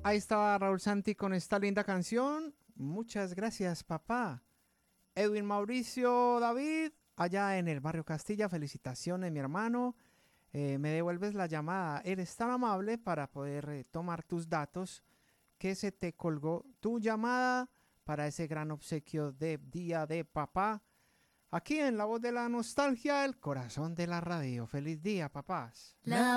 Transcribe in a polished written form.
Ahí estaba Raúl Santi con esta linda canción. Muchas gracias, papá. Edwin Mauricio David, allá en el barrio Castilla, felicitaciones, mi hermano. Me devuelves la llamada. Eres tan amable para poder tomar tus datos que se te colgó tu llamada para ese gran obsequio de Día de Papá. Aquí en La Voz de la Nostalgia, el corazón de la radio. Feliz día, papás.